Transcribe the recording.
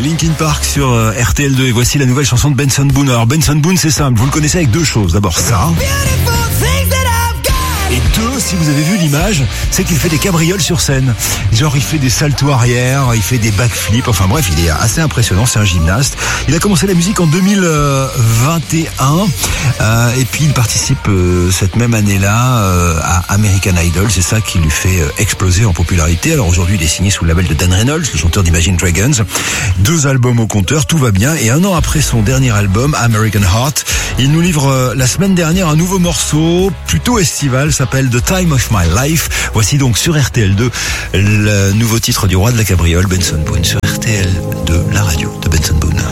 Linkin Park sur RTL2 et voici la nouvelle chanson de Benson Boone. Alors Benson Boone, c'est simple, vous le connaissez avec deux choses. D'abord ça. Et deux, si vous avez vu l'image, c'est qu'il fait des cabrioles sur scène. Genre il fait des saltos arrière, il fait des backflips, enfin bref, il est assez impressionnant, c'est un gymnaste. Il a commencé la musique en 2021 et puis il participe cette même année-là à American Idol. C'est ça qui lui fait exploser en popularité. Alors aujourd'hui il est signé sous le label de Dan Reynolds, le chanteur d'Imagine Dragons. 2 albums au compteur, tout va bien. Et 1 an après son dernier album, American Heart, il nous livre la semaine dernière un nouveau morceau plutôt estival, s'appelle The Time of My Life. Voici donc sur RTL2 le nouveau titre du roi de la cabriole, Benson Boone, sur RTL2, la radio de Benson Boone.